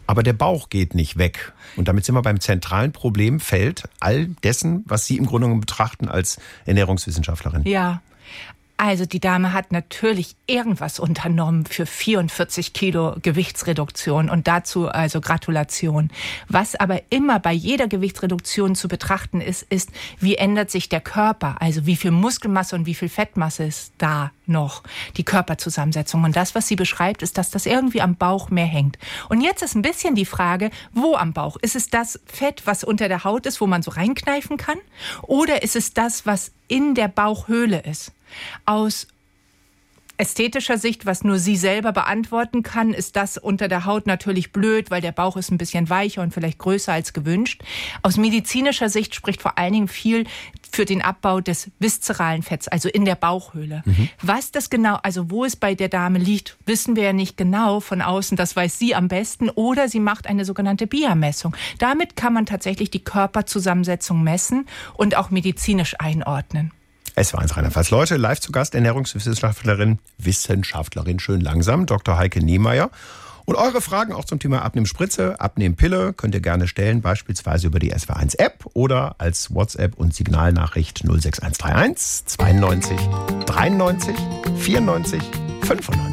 Aber der Bauch geht nicht weg. Und damit sind wir beim zentralen Problemfeld all dessen, was Sie im Grunde genommen betrachten als Ernährungswissenschaftlerin. Ja. Also die Dame hat natürlich irgendwas unternommen für 44 Kilo Gewichtsreduktion und dazu also Gratulation. Was aber immer bei jeder Gewichtsreduktion zu betrachten ist, wie ändert sich der Körper, also wie viel Muskelmasse und wie viel Fettmasse ist da noch, die Körperzusammensetzung. Und das, was sie beschreibt, ist, dass das irgendwie am Bauch mehr hängt. Und jetzt ist ein bisschen die Frage, wo am Bauch? Ist es das Fett, was unter der Haut ist, wo man so reinkneifen kann? Oder ist es das, was in der Bauchhöhle ist? Aus ästhetischer Sicht, was nur sie selber beantworten kann, ist das unter der Haut natürlich blöd, weil der Bauch ist ein bisschen weicher und vielleicht größer als gewünscht. Aus medizinischer Sicht spricht vor allen Dingen viel für den Abbau des viszeralen Fetts, also in der Bauchhöhle. Was das genau, also wo es bei der Dame liegt, wissen wir ja nicht genau von außen, das weiß sie am besten, oder sie macht eine sogenannte BIA-Messung. Damit kann man tatsächlich die Körperzusammensetzung messen und auch medizinisch einordnen. Es war 1 Rheinland-Pfalz. Leute, live zu Gast, Ernährungswissenschaftlerin, Wissenschaftlerin, schön langsam, Dr. Heike Niemeyer. Und eure Fragen auch zum Thema Abnehmspritze, Abnehmpille könnt ihr gerne stellen, beispielsweise über die SW1-App oder als WhatsApp und Signalnachricht 06131 92 93 94 95.